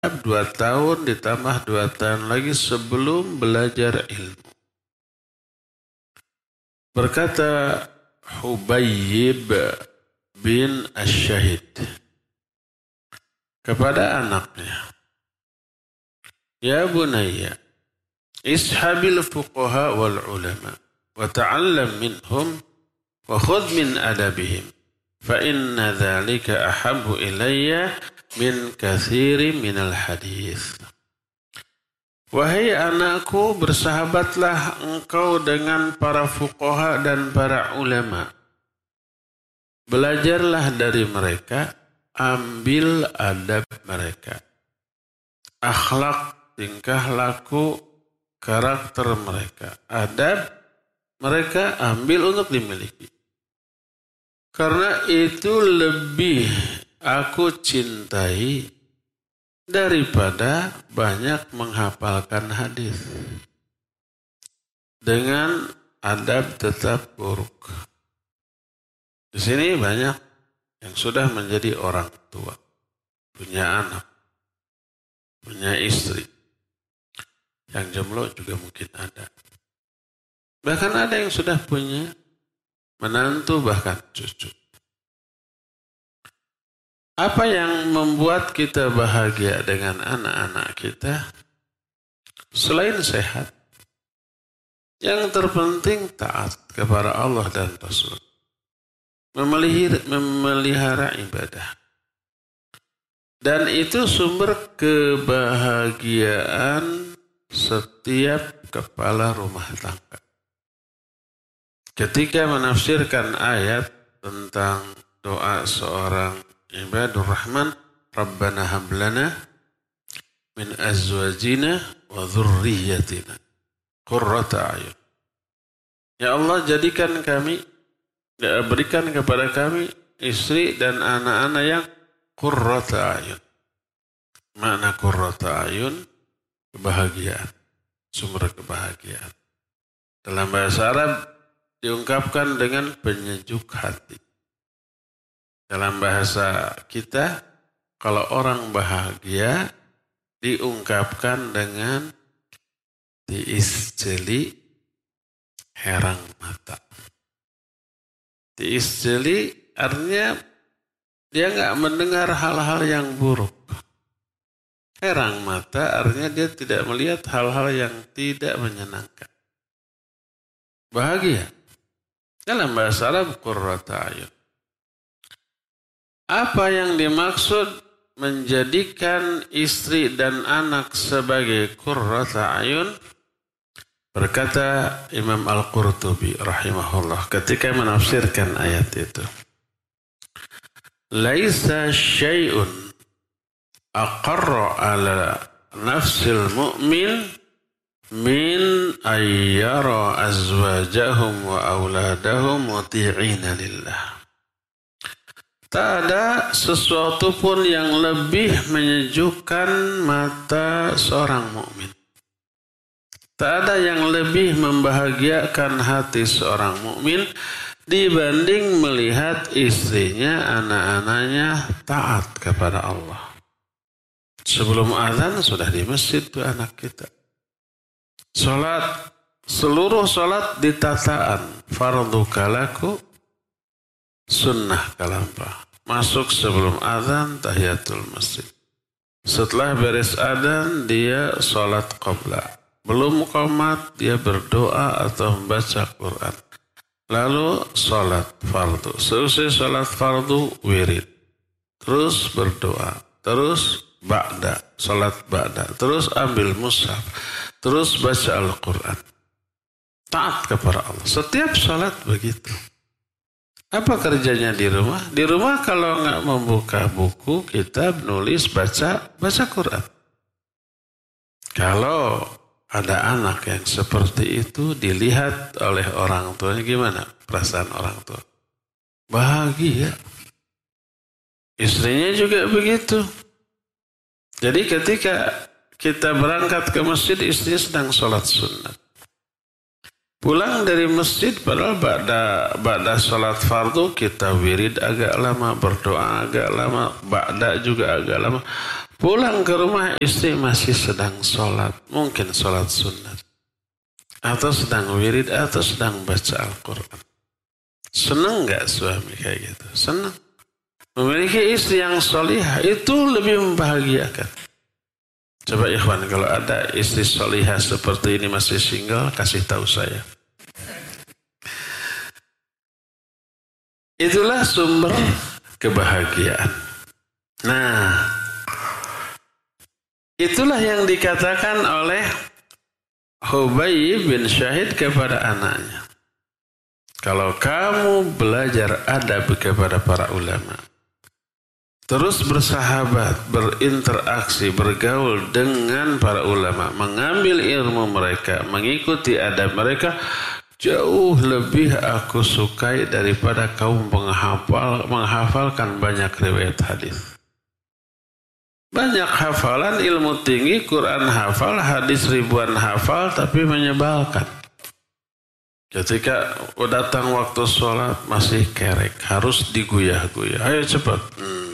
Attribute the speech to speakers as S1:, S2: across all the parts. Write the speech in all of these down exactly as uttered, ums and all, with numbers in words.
S1: dua tahun ditambah dua tahun lagi sebelum belajar ilmu. Berkata Hubayyib bin Ash-Shahid kepada anaknya, ya bunayya, ishabil fuqaha wal ulama wa ta'allam minhum wa khudh min adabihim fa inna dhalika ahabbu ilayya min katsiri minal hadis. Wahai anakku, bersahabatlah engkau dengan para fuqaha dan para ulama. Belajarlah dari mereka, ambil adab mereka. Akhlak, tingkah laku, karakter mereka. Adab mereka ambil untuk dimiliki. Karena itu lebih aku cintai daripada banyak menghafalkan hadis. Dengan adab tetap buruk. Di sini banyak yang sudah menjadi orang tua, punya anak, punya istri. Yang jomblo juga mungkin ada. Bahkan ada yang sudah punya menantu, bahkan cucu. Apa yang membuat kita bahagia dengan anak-anak kita? Selain sehat, yang terpenting taat kepada Allah dan Rasul. Memelihara, memelihara ibadah. Dan itu sumber kebahagiaan setiap kepala rumah tangga. Ketika menafsirkan ayat tentang doa seorang ibadur rahman, Rabbana hablana min azwajina wa dhurriyyatina qurrata a'yun. Ya Allah, jadikan kami, berikan kepada kami istri dan anak-anak yang qurrata a'yun. Makna qurrata a'yun, kebahagiaan, sumber kebahagiaan. Dalam bahasa Arab diungkapkan dengan penyejuk hati. Dalam bahasa kita, kalau orang bahagia diungkapkan dengan tiis jeli herang mata. Tiis jeli artinya dia nggak mendengar hal-hal yang buruk. Herang mata artinya dia tidak melihat hal-hal yang tidak menyenangkan. Bahagia. Dalam bahasa Arab qurrata a'yun. Apa yang dimaksud menjadikan istri dan anak sebagai qurrata a'yun? Berkata Imam Al-Qurtubi rahimahullah ketika menafsirkan ayat itu. Laisa syai'un aqarra ala nafsil mu'min min ayyara azwajahum wa auladahum muti'ina lillah. Tak ada sesuatu pun yang lebih menyejukkan mata seorang mukmin. Tak ada yang lebih membahagiakan hati seorang mukmin dibanding melihat istrinya, anak-anaknya taat kepada Allah. Sebelum azan sudah di masjid tuh anak kita. Salat, seluruh salat ditataan. Fardu kalaku, sunnah kalampa. Masuk sebelum azan tahiyatul masjid. Setelah beres azan dia salat qabla. Belum qomat dia berdoa atau membaca Quran. Lalu salat fardu. Selesai salat fardu wirid. Terus berdoa. Terus ba'da. Salat ba'da. Terus ambil mushaf. Terus baca Al-Quran. Taat kepada Allah. Setiap salat begitu. Apa kerjanya di rumah? Di rumah kalau nggak membuka buku, kitab, nulis, baca, baca Quran. Kalau ada anak yang seperti itu dilihat oleh orang tuanya, gimana perasaan orang tua? Bahagia. Istrinya juga begitu. Jadi ketika kita berangkat ke masjid, istrinya sedang sholat sunat. Pulang dari masjid, padahal ba'da, ba'da sholat fardu, kita wirid agak lama, berdoa agak lama, ba'da juga agak lama. Pulang ke rumah istri masih sedang sholat. Mungkin sholat sunat. Atau sedang wirid atau sedang baca Al-Quran. Senang gak suami kayak gitu? Senang. Memiliki istri yang solihah itu lebih membahagiakan. Coba ikhwan, kalau ada istri solihah seperti ini masih single, kasih tahu saya. Itulah sumber kebahagiaan. Nah, itulah yang dikatakan oleh Hubayy bin Syahid kepada anaknya. Kalau kamu belajar adab kepada para ulama, terus bersahabat, berinteraksi, bergaul dengan para ulama, mengambil ilmu mereka, mengikuti adab mereka, jauh lebih aku sukai daripada kaum penghafal, menghafalkan banyak riwayat hadis. Banyak hafalan, ilmu tinggi, Quran hafal, hadis ribuan hafal, tapi menyebalkan. Ketika datang waktu sholat masih kerek, harus diguyah-guyah. Ayo cepat. Hmm.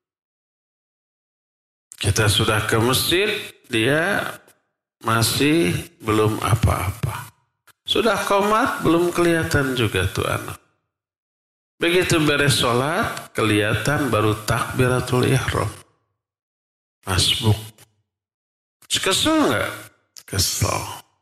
S1: Kita sudah ke masjid, dia masih belum apa-apa. Sudah qomat, belum kelihatan juga tuh anak. Begitu beres sholat, kelihatan baru takbiratul ihram. Masbuk. Kesel nggak? Kesel.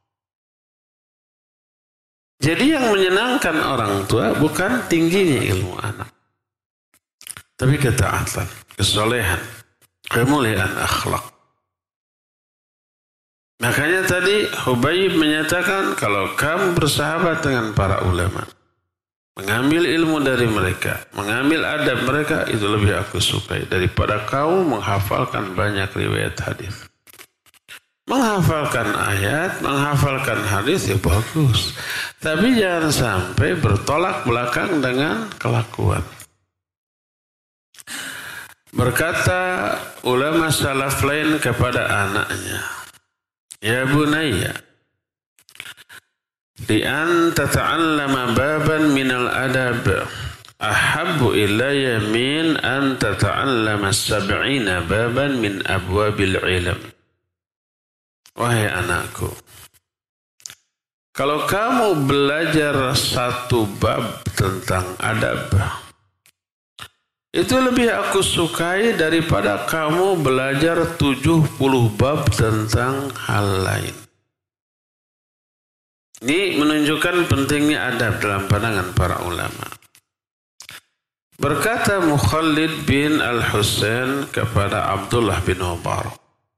S1: Jadi yang menyenangkan orang tua bukan tingginya ilmu anak, tapi ketaatan, kesolehan, kemuliaan akhlak. Makanya tadi Hubayy menyatakan kalau kamu bersahabat dengan para ulama, mengambil ilmu dari mereka, mengambil adab mereka, itu lebih aku sukai daripada kamu menghafalkan banyak riwayat hadis. Menghafalkan ayat, menghafalkan hadis ya bagus. Tapi jangan sampai bertolak belakang dengan kelakuan. Berkata ulama salaf lain kepada anaknya, ya bunayya, li an tata'allama baban minal adab ahabbu ilayya min an tata'allama sab'ina baban min abwabil ilm. Wahai anakku, kalau kamu belajar satu bab tentang adab, itu lebih aku sukai daripada kamu belajar tujuh puluh bab tentang hal lain. Ini menunjukkan pentingnya adab dalam pandangan para ulama. Berkata Mukhalid bin Al-Husain kepada Abdullah bin Mubarak,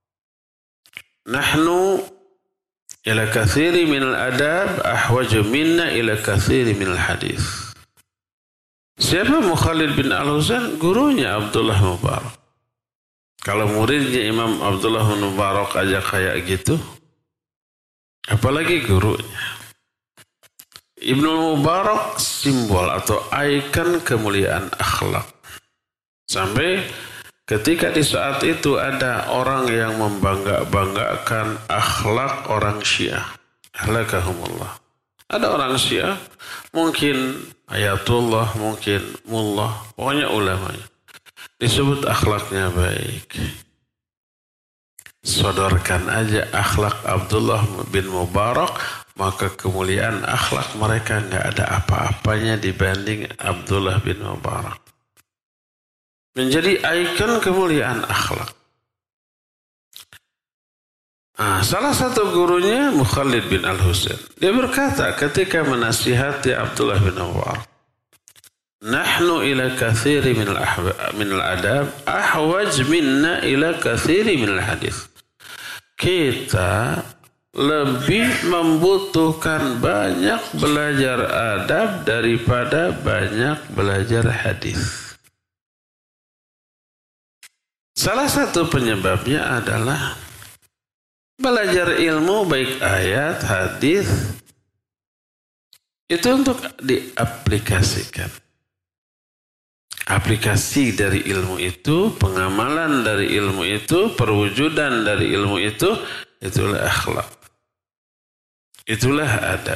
S1: nahnu ila kathiri minal adab ahwaju minna ila kathiri minal hadis. Siapa Mukhalid bin Al-Husain? Gurunya Abdullah Mubarak. Kalau muridnya Imam Abdullah bin Mubarak aja kayak gitu, apalagi gurunya. Ibnu Mubarak simbol atau ikon kemuliaan akhlak. Sampai ketika di saat itu ada orang yang membangga-banggakan akhlak orang Syiah. Ahlakahumullah. Ada orang Syiah, mungkin ayatullah, mungkin mullah, pokoknya ulamanya. Disebut akhlaknya baik. Sodorkan aja akhlak Abdullah bin Mubarak, maka kemuliaan akhlak mereka nggak ada apa-apanya dibanding Abdullah bin Mubarak. Menjadi ikon kemuliaan akhlak. Nah, salah satu gurunya Mukhalid bin Al-Husain. Dia berkata ketika menasihati Abdullah bin Mubarak, nahnu ila kathiri min al-adab ahwaj minna ila kathiri min al-hadis. Kita lebih membutuhkan banyak belajar adab daripada banyak belajar hadis. Salah satu penyebabnya adalah belajar ilmu baik ayat, hadis itu untuk diaplikasikan. Aplikasi dari ilmu itu, pengamalan dari ilmu itu, perwujudan dari ilmu itu, itulah akhlak. Itulah adab.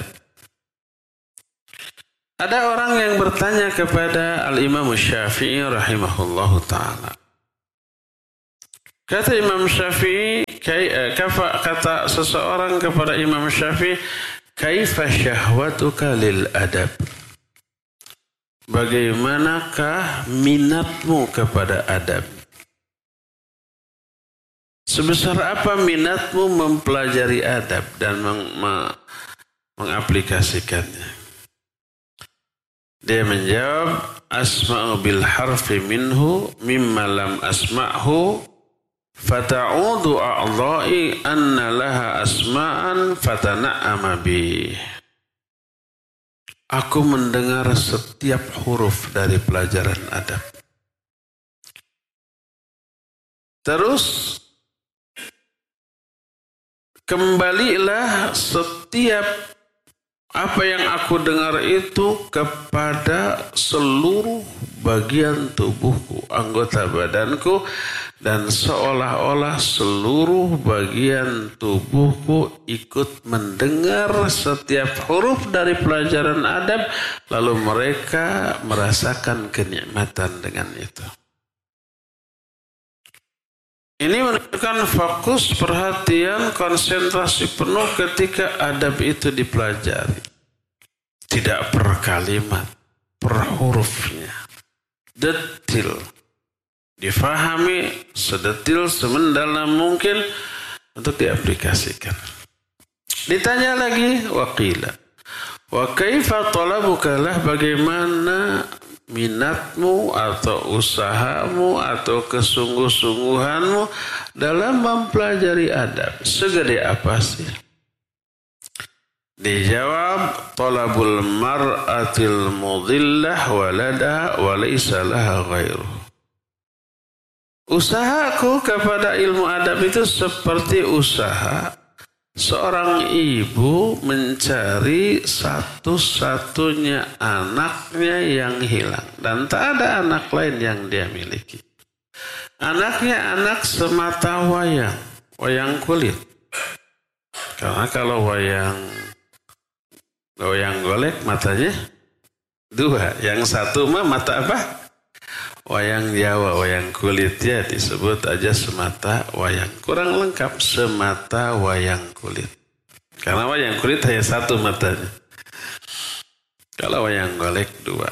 S1: Ada orang yang bertanya kepada Al-Imam Syafi'i rahimahullahu ta'ala, Kata Imam Syafi'i, kata seseorang kepada Imam Syafi'i, kaifa syahwatuka lil adab? Bagaimanakah minatmu kepada adab? Sebesar apa minatmu mempelajari adab dan meng- meng- mengaplikasikannya? Dia menjawab, asma'u bil harfi minhu mimma lam asma'hu fata'udu a'dha'i anna laha asma'an fatana'ama bih. Aku mendengar setiap huruf dari pelajaran adab. Terus kembalilah setiap apa yang aku dengar itu kepada seluruh bagian tubuhku, anggota badanku, dan seolah-olah seluruh bagian tubuhku ikut mendengar setiap huruf dari pelajaran adab, lalu mereka merasakan kenikmatan dengan itu. Ini menunjukkan fokus, perhatian, konsentrasi penuh ketika adab itu dipelajari. Tidak per kalimat, per hurufnya. Detil. Difahami sedetil, semendalam mungkin untuk diaplikasikan. Ditanya lagi, waqila. Wa kaifa talabuka lah, bagaimana minatmu atau usahamu atau kesungguh-sungguhanmu dalam mempelajari adab? Segede apa sih? Dijawab, talabul mar'atil mudillah waladaha wa laysa laha ghairuh. Usahaku kepada ilmu adab itu seperti usaha seorang ibu mencari satu-satunya anaknya yang hilang. Dan tak ada anak lain yang dia miliki. Anaknya anak semata wayang. Wayang kulit. Karena kalau wayang wayang golek matanya dua. Yang satu mah mata apa? Wayang Jawa, wayang kulit ya, disebut aja semata wayang. Kurang lengkap, semata wayang kulit. Karena wayang kulit hanya satu matanya. Kalau wayang golek dua.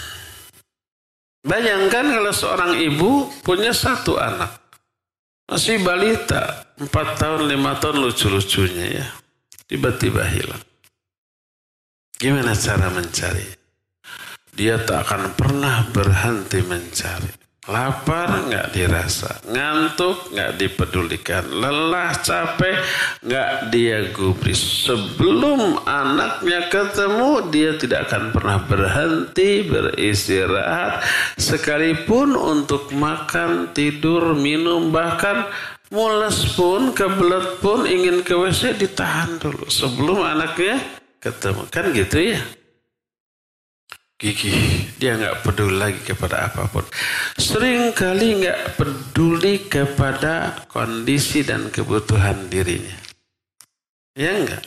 S1: Bayangkan kalau seorang ibu punya satu anak. Masih balita, empat tahun, lima tahun, lucu-lucunya ya. Tiba-tiba hilang. Gimana cara mencari? Dia tak akan pernah berhenti mencari. Lapar nggak dirasa, ngantuk nggak dipedulikan, lelah capek nggak dia gubris. Sebelum anaknya ketemu, dia tidak akan pernah berhenti beristirahat, sekalipun untuk makan, tidur, minum, bahkan mules pun, kebelet pun, ingin ke W C ditahan dulu sebelum anaknya ketemu. Kan gitu ya. Gigih, dia nggak peduli lagi kepada apapun. Seringkali nggak peduli kepada kondisi dan kebutuhan dirinya. Ya enggak?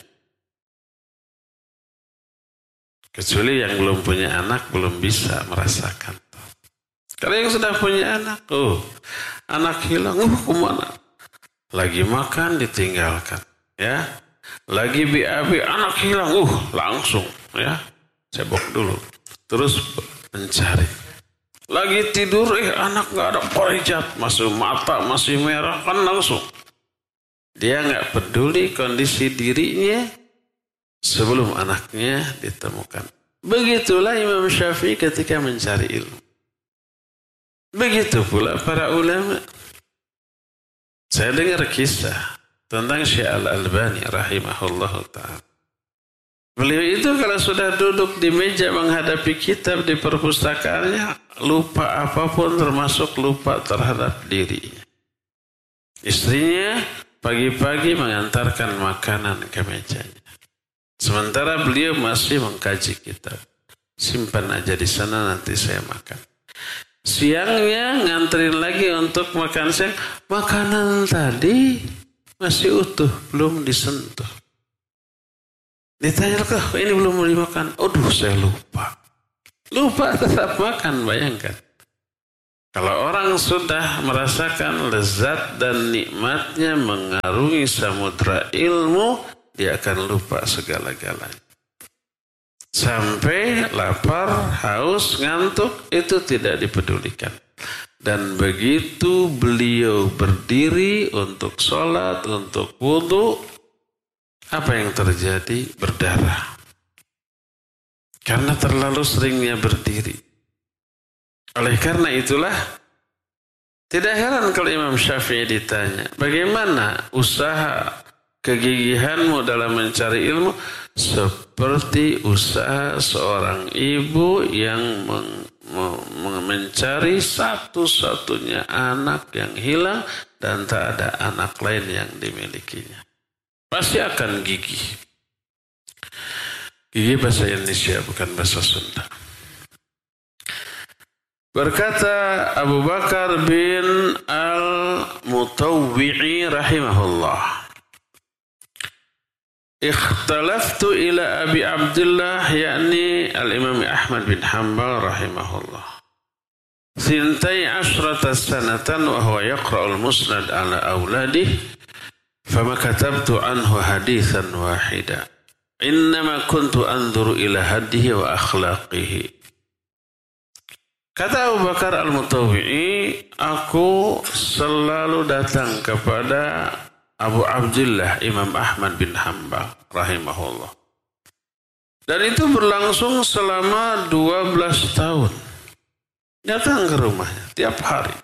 S1: Kecuali yang belum punya anak belum bisa merasakan. Kalau yang sudah punya anak, oh, anak hilang, oh kemana? Lagi makan ditinggalkan, ya. Lagi B A B, anak hilang, uh langsung, ya, cebok dulu. Terus mencari. Lagi tidur, eh anak gak ada korijat. Masih mata, masih merah, kan langsung. Dia gak peduli kondisi dirinya sebelum anaknya ditemukan. Begitulah Imam Syafi'i ketika mencari ilmu. Begitu pula para ulama. Saya dengar kisah tentang Syekh Al-Albani rahimahullahu ta'ala. Beliau itu kalau sudah duduk di meja menghadapi kitab di perpustakaannya, lupa apapun termasuk lupa terhadap dirinya. Istrinya pagi-pagi mengantarkan makanan ke mejanya. Sementara beliau masih mengkaji kitab. Simpan aja di sana, nanti saya makan. Siangnya nganterin lagi untuk makan siang. Makanan tadi masih utuh, belum disentuh. Ditanya, kok ini belum dimakan? Aduh, saya lupa. Lupa tetap makan, bayangkan. Kalau orang sudah merasakan lezat dan nikmatnya mengarungi samudra ilmu, dia akan lupa segala-galanya. Sampai lapar, haus, ngantuk, itu tidak dipedulikan. Dan begitu beliau berdiri untuk sholat, untuk wudhu, apa yang terjadi? Berdarah. Karena terlalu seringnya berdiri. Oleh karena itulah, tidak heran kalau Imam Syafi'i ditanya, bagaimana usaha kegigihanmu dalam mencari ilmu? Seperti usaha seorang ibu yang meng, meng, mencari satu-satunya anak yang hilang dan tak ada anak lain yang dimilikinya. Pasti akan gigih. Gigih bahasa Indonesia, bukan bahasa Sunda. Berkata Abu Bakar bin Al-Mutawwi'i rahimahullah, ikhtalaftu ila Abi Abdullah yakni Al-Imam Ahmad bin Hanbal rahimahullah. Sintai ashrata sanatan wa huwa yaqra'ul musnad ala awladih, fama katabtu anhu hadithan wahida. Innama kuntu anzuru ila hadihi wa akhlaqihi. Kata Abu Bakar Al-Mutawwi'i, aku selalu datang kepada Abu Abdullah Imam Ahmad bin Hanbal rahimahullah. Dan itu berlangsung selama dua belas tahun. Datang ke rumahnya tiap hari.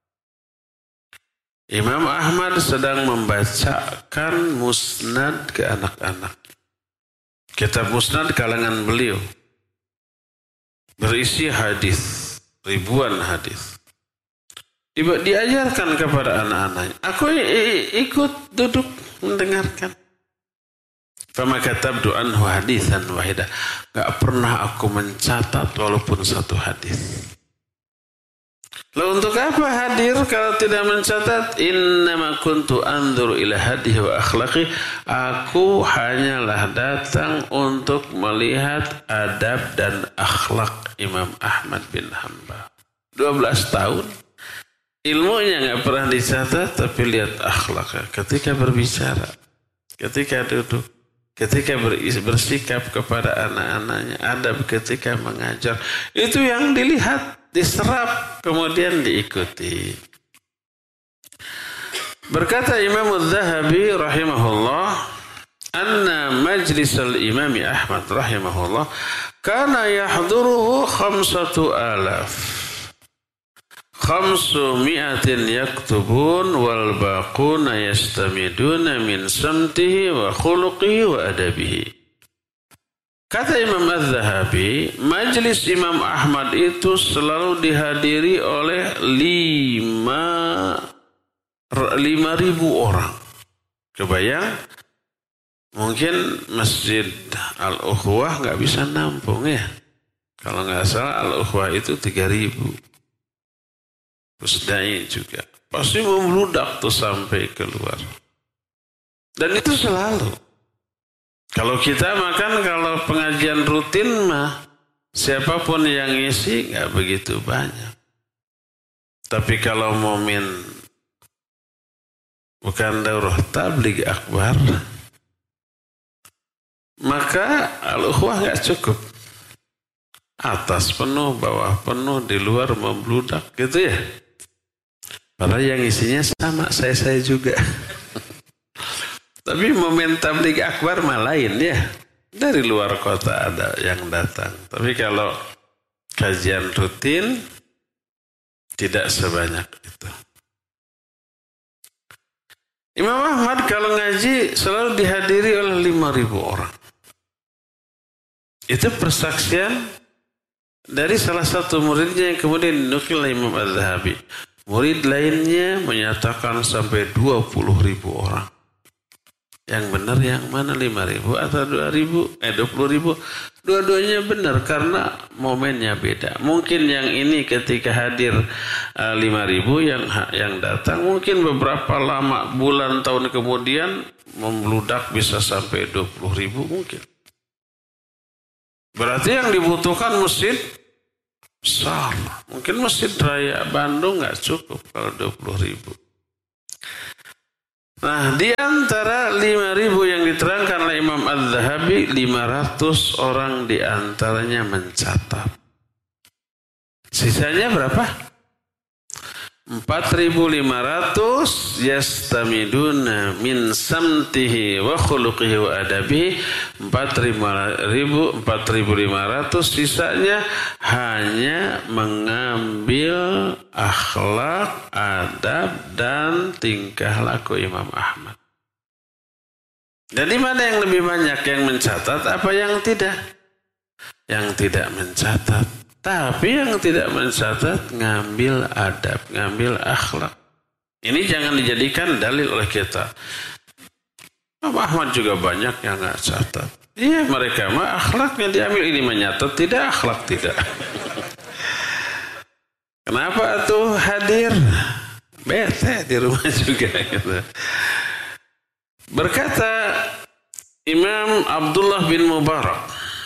S1: Imam Ahmad sedang membacakan musnad ke anak-anak. Kitab musnad kalangan beliau. Berisi hadis. Ribuan hadis. Diajarkan kepada anak-anaknya. Aku ikut duduk mendengarkan. Fama katabtu anhu haditsan wahidah. Gak pernah aku mencatat walaupun satu hadis. Lalu untuk apa hadir kalau tidak mencatat? Innama kuntu anzuru ila hadihi wa akhlaqi. Aku hanyalah datang untuk melihat adab dan akhlak Imam Ahmad bin Hanbal. dua belas tahun. Ilmunya nggak pernah dicatat, tapi lihat akhlaknya. Ketika berbicara, ketika duduk, ketika bersikap kepada anak-anaknya, adab ketika mengajar. Itu yang dilihat, diserap, kemudian diikuti. Berkata Imam Az-Zahabi rahimahullah, anna majlis al-imam Ahmad rahimahullah kana yahduruhu khamsatu alaf khamsu mi'atin yaktubun wal baquna yastamiduna min samtihi wa khuluqihi wa adabihi. Kata Imam Az-Zahabi, majlis Imam Ahmad itu selalu dihadiri oleh lima lima ribu orang. Kebayang? Mungkin Masjid Al-Ukhwah nggak bisa nampung ya. Kalau nggak salah Al-Ukhwah itu tiga ribu. Terus dai juga. Pasti membludak tuh sampai keluar. Dan itu selalu. Kalau kita makan, kalau pengajian rutin mah, siapapun yang ngisi nggak begitu banyak. Tapi kalau momen bukan daurah tabligh akbar, maka al-ukhwah nggak cukup. Atas penuh, bawah penuh, di luar membludak gitu ya. Padahal yang isinya sama, saya-saya juga. Tapi momen tabligh akbar mah lain ya. Dari luar kota ada yang datang. Tapi kalau kajian rutin tidak sebanyak itu. Imam Ahmad kalau ngaji selalu dihadiri oleh lima ribu orang. Itu persaksian dari salah satu muridnya yang kemudian dinukil oleh Imam Az-Zahabi. Murid lainnya menyatakan sampai dua puluh ribu orang. Yang benar yang mana, lima ribu atau dua ribu? Eh dua puluh ribu. Dua-duanya benar karena momennya beda. Mungkin yang ini ketika hadir uh, lima ribu, yang yang datang mungkin beberapa lama bulan tahun kemudian membludak bisa sampai dua puluh ribu mungkin. Berarti yang dibutuhkan masjid Besar. Mungkin Masjid Raya Bandung nggak cukup kalau dua puluh ribu. Nah, di antara lima ribu yang diterangkan oleh Imam Az-Zahabi, lima ratus orang di antaranya mencatat. Sisanya berapa? empat ribu lima ratus yastamiduna min samtihi wa khuluqihi wa adabihi. empat ribu lima ratus sisanya hanya mengambil akhlak, adab, dan tingkah laku Imam Ahmad. Jadi mana yang lebih banyak, yang mencatat apa yang tidak? Yang tidak mencatat. Tapi yang tidak mencatat ngambil adab, ngambil akhlak. Ini jangan dijadikan dalil oleh kita. Imam Ahmad juga banyak yang nggak catat. Iya, mereka mah akhlaknya diambil, ini menyatat tidak, akhlak tidak. Kenapa tuh hadir? Bete di rumah juga gitu. Berkata Imam Abdullah bin Mubarak,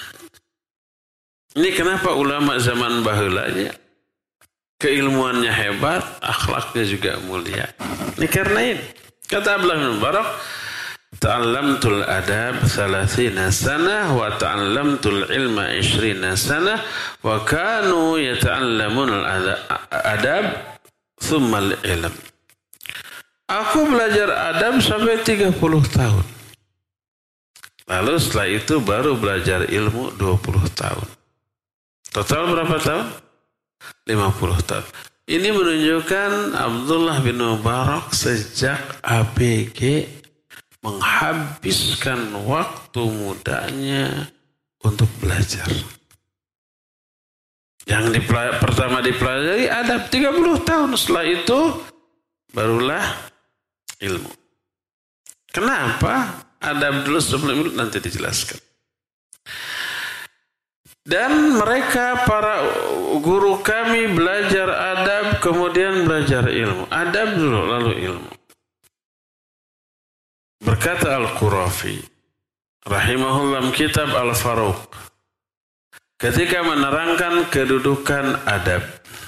S1: ini kenapa ulama zaman bahulanya keilmuannya hebat, akhlaknya juga mulia. Ini karena ini. Kata Abdullah bin Mubarak, ta'allamtul adab thalathina sanah wa ta'allamtul ilma ishrina sanah wa kanu yata'allamun adab thumma al-ilm. Aku belajar adab sampai tiga puluh tahun. Lalu setelah itu baru belajar ilmu dua puluh tahun. Total berapa tahun? lima puluh tahun. Ini menunjukkan Abdullah bin Mubarak sejak A B G menghabiskan waktu mudanya untuk belajar. Yang dipelaj- pertama dipelajari adab tiga puluh tahun. Setelah itu barulah ilmu. Kenapa? Adab dulu sebelum ilmu, nanti dijelaskan. Dan mereka para guru kami belajar adab kemudian belajar ilmu. Adab dulu lalu ilmu. Berkata Al-Qurafi rahimahullah kitab Al-Faruq ketika menerangkan kedudukan adab.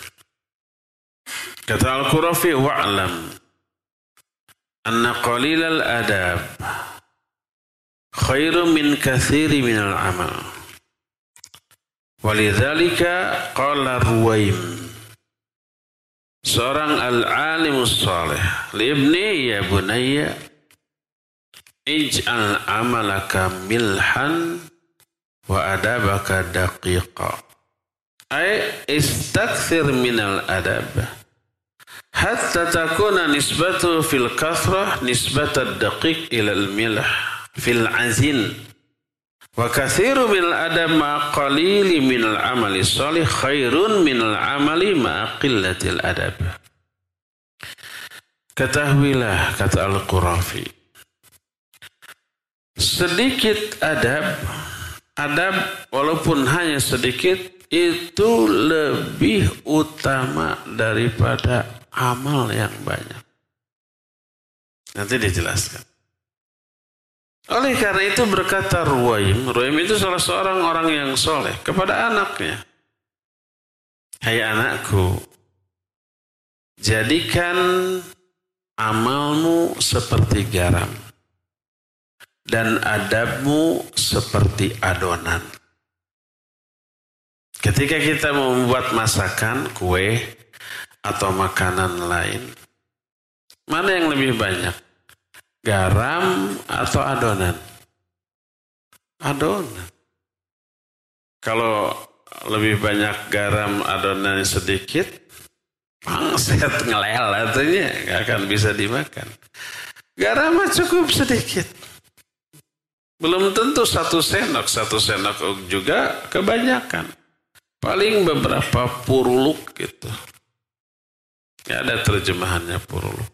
S1: Kata Al-Qurafi, wa'lam anna qalilal adab khairum min katsiri minal amal. Walidzalika qala Ruwaim, seorang al-alimus salih, libni ya bunayya ij'al amalaka milhan wa adabaka daqiqa. Ay istakthir minal adab hatta takuna nisbatu fil kathrah nisbatad daqiq ila al-milh fil azin. Wa kathiru minal adab ma qalili minal amali salih khairun minal amali ma qillatil adab. Ketahuilah, kata Al-Qurafi, sedikit adab, adab walaupun hanya sedikit, itu lebih utama daripada amal yang banyak. Nanti dijelaskan. Oleh karena itu berkata Ruwaim, Ruwaim itu salah seorang orang yang soleh kepada anaknya. Hai anakku, jadikan amalmu seperti garam dan adabmu seperti adonan. Ketika kita membuat masakan, kue atau makanan lain, mana yang lebih banyak? Garam atau adonan? Adonan. Kalau lebih banyak garam, adonannya sedikit, pangset ngelel artinya nggak akan bisa dimakan. Garam cukup sedikit. Belum tentu satu sendok, satu sendok juga kebanyakan. Paling beberapa puruluk gitu. Ya ada terjemahannya puruluk.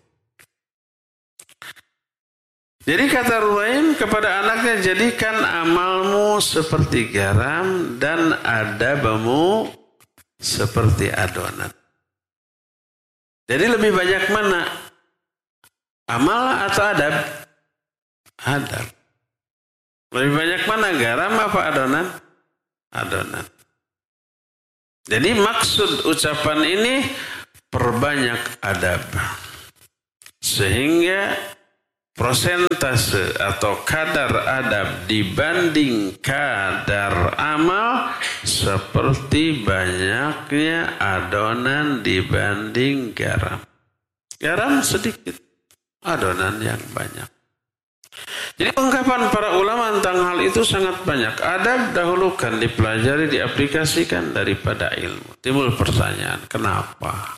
S1: Jadi kata Ruwaim kepada anaknya, jadikan amalmu seperti garam dan adabmu seperti adonan. Jadi lebih banyak mana? Amal atau adab? Adab. Lebih banyak mana? Garam apa adonan? Adonan. Jadi maksud ucapan ini perbanyak adab. Sehingga prosentase atau kadar adab dibanding kadar amal seperti banyaknya adonan dibanding garam. Garam sedikit, adonan yang banyak. Jadi ungkapan para ulama tentang hal itu sangat banyak. Adab dahulukan, dipelajari, diaplikasikan daripada ilmu. Timbul pertanyaan, kenapa?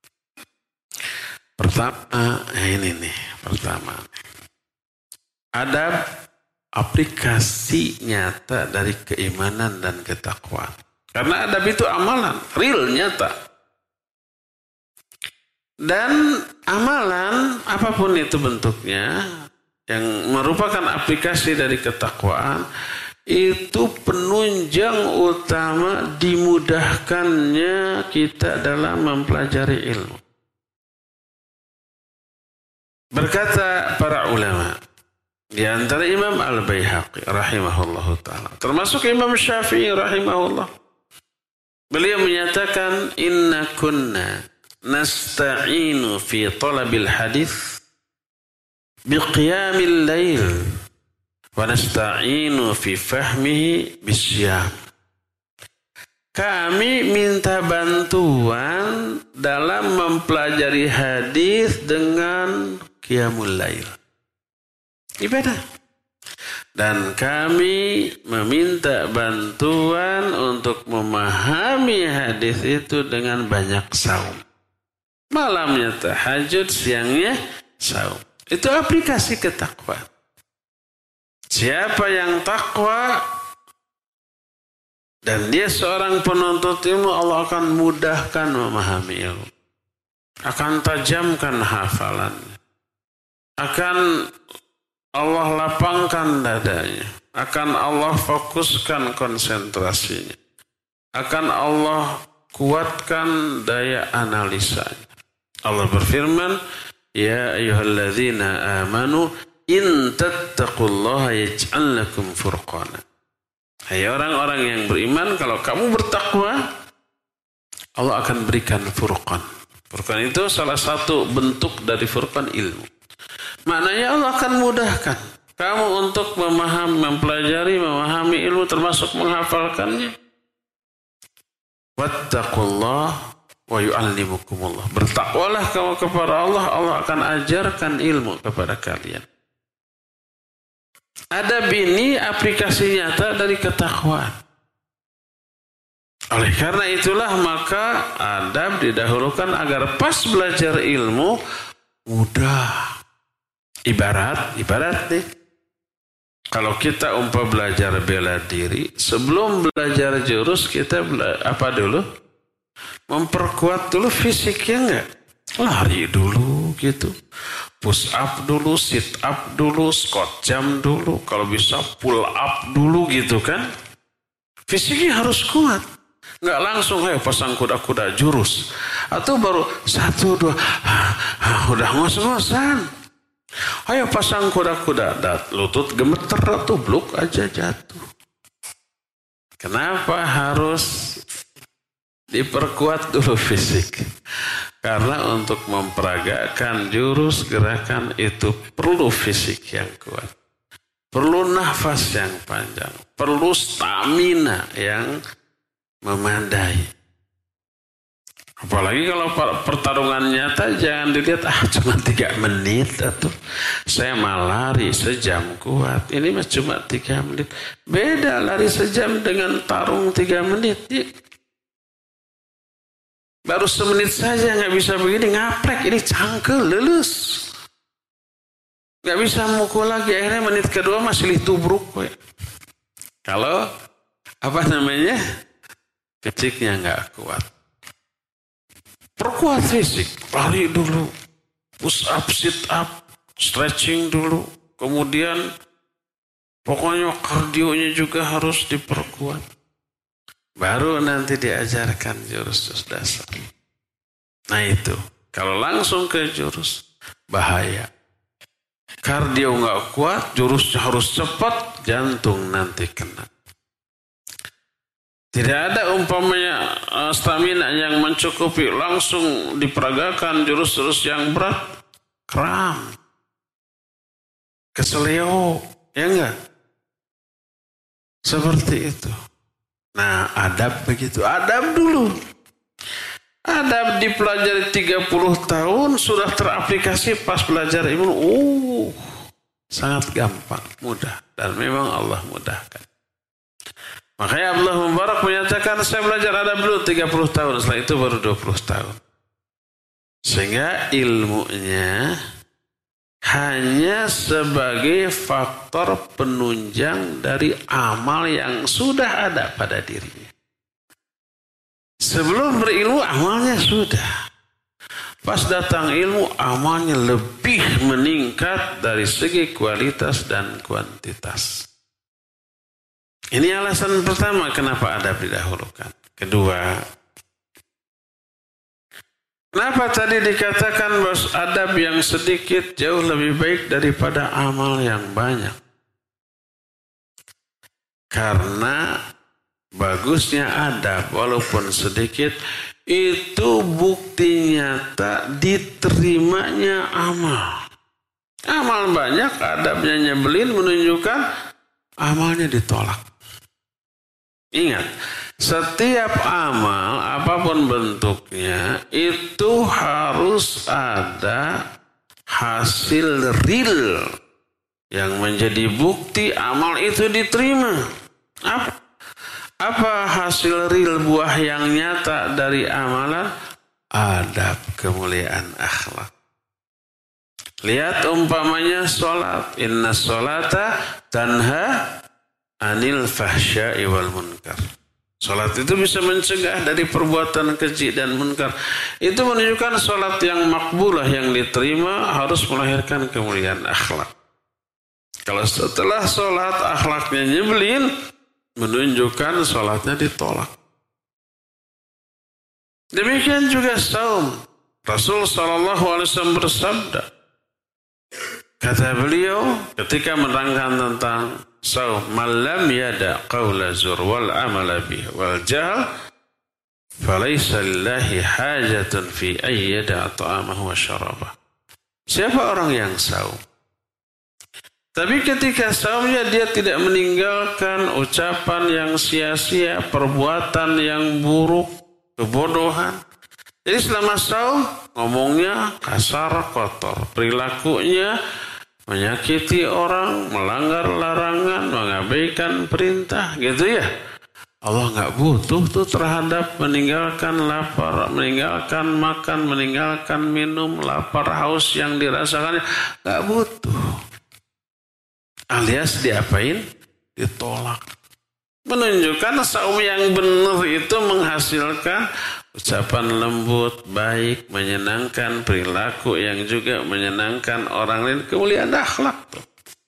S1: Pertama, ini nih, pertama. Adab aplikasi nyata dari keimanan dan ketakwaan. Karena adab itu amalan, real, nyata. Dan amalan, apapun itu bentuknya, yang merupakan aplikasi dari ketakwaan, itu penunjang utama dimudahkannya kita dalam mempelajari ilmu. Berkata para ulama, di antara Imam Al-Baihaqi rahimahullahu ta'ala, termasuk Imam Syafi'i rahimahullah, beliau menyatakan, inna kunna nasta'inu fi talabil hadith biqiyamil lail wa nasta'inu fi fahmihi bisyam. Kami minta bantuan dalam mempelajari hadis dengan qiyamul lail, ibadah. Dan kami meminta bantuan untuk memahami hadis itu dengan banyak saum. Malamnya tahajud, siangnya saum. Itu aplikasi ketakwaan. Siapa yang takwa dan dia seorang penuntut ilmu, Allah akan mudahkan memahami ilmu. Akan tajamkan hafalannya. Akan Allah lapangkan dadanya. Akan Allah fokuskan konsentrasinya. Akan Allah kuatkan daya analisanya. Allah berfirman, ya ayyuhalladzina amanu in tattaqullaha yaj'al lakum furqana. Hai orang-orang yang beriman, kalau kamu bertakwa, Allah akan berikan furqan. Furqan itu salah satu bentuk dari furqan ilmu. Maknanya Allah akan mudahkan kamu untuk memahami, mempelajari, memahami ilmu, termasuk menghafalkannya. Wattaqullah wa yu'allimukumullah. Bertakwalah kamu kepada Allah, Allah akan ajarkan ilmu kepada kalian. Adab ini aplikasi nyata dari ketakwaan. Oleh karena itulah maka adab didahulukan agar pas belajar ilmu mudah. Ibarat, ibarat nih. Kalau kita umpah belajar bela diri, sebelum belajar jurus kita bela, apa dulu? Memperkuat dulu fisiknya enggak? Lari dulu gitu. Push up dulu, sit up dulu, squat jump dulu. Kalau bisa pull up dulu gitu kan. Fisiknya harus kuat. Enggak langsung ayo pasang kuda-kuda jurus. Atau baru satu, dua, udah ngos-ngosan. Ayo pasang kuda-kuda, lutut gemeter atau bluk aja jatuh. Kenapa harus diperkuat dulu fisik? Karena untuk memperagakan jurus gerakan itu perlu fisik yang kuat. Perlu nafas yang panjang. Perlu stamina yang memadai. Apalagi kalau pertarungan nyata jangan dilihat ah cuma tiga menit atau saya malah lari sejam kuat. Ini mah cuma tiga menit. Beda lari sejam dengan tarung tiga menit. Ya. Baru semenit saja nggak bisa begini ngaprek ini cangkel lulus. Nggak bisa mukul lagi akhirnya menit kedua masih tubruk. Ya. Kalau apa namanya fisiknya nggak kuat. Perkuat fisik, lari dulu, push up, sit up, stretching dulu. Kemudian pokoknya kardionya juga harus diperkuat. Baru nanti diajarkan jurus-jurus dasar. Nah itu, kalau langsung ke jurus, bahaya. Kardio nggak kuat, jurusnya harus cepat, jantung nanti kena. Tidak ada umpamanya stamina yang mencukupi langsung diperagakan jurus-jurus yang berat. Kram. Keseleo. Ya enggak? Seperti itu. Nah, adab begitu. Adab dulu. Adab dipelajari tiga puluh tahun sudah teraplikasi pas belajar ilmu. Uh, sangat gampang, mudah. Dan memang Allah mudahkan. Makanya Abdullah Mubarak menyatakan saya belajar adab dulu tiga puluh tahun. Setelah itu baru dua puluh tahun. Sehingga ilmunya hanya sebagai faktor penunjang dari amal yang sudah ada pada dirinya. Sebelum berilmu amalnya sudah. Pas datang ilmu amalnya lebih meningkat dari segi kualitas dan kuantitas. Ini alasan pertama kenapa adab didahulukan. Kedua, kenapa tadi dikatakan bahwa adab yang sedikit jauh lebih baik daripada amal yang banyak? Karena bagusnya adab walaupun sedikit itu bukti nyata diterimanya amal. Amal banyak, adabnya nyebelin menunjukkan amalnya ditolak. Ingat, setiap amal apapun bentuknya itu harus ada hasil real yang menjadi bukti amal itu diterima. Apa? Apa hasil real buah yang nyata dari amalan? Adab, kemuliaan akhlak. Lihat umpamanya sholat. Inna sholata tanha anil fahsya'i wal munkar. Sholat itu bisa mencegah dari perbuatan keji dan munkar. Itu menunjukkan sholat yang makbulah, yang diterima harus melahirkan kemuliaan akhlak. Kalau setelah sholat akhlaknya nyebelin, menunjukkan sholatnya ditolak. Demikian juga saum. Rasul shallallahu alaihi wasallam bersabda, kata beliau ketika menerangkan tentang saum, man lam yada qawla zur wal amala bih wal jahl falaysa lillahi hajatun fi ay yada ta'amahu wa syarabah. Siapa orang yang saum tapi ketika saumnya dia tidak meninggalkan ucapan yang sia-sia, perbuatan yang buruk, kebodohan. Jadi selama saum ngomongnya kasar, kotor, perilakunya menyakiti orang, melanggar larangan, mengabaikan perintah, gitu ya. Allah nggak butuh tuh terhadap meninggalkan lapar, meninggalkan makan, meninggalkan minum, lapar, haus yang dirasakannya, nggak butuh. Alias diapain? Ditolak. Menunjukkan saum yang benar itu menghasilkan ucapan lembut, baik, menyenangkan, perilaku yang juga menyenangkan orang lain, kemuliaan akhlak tuh.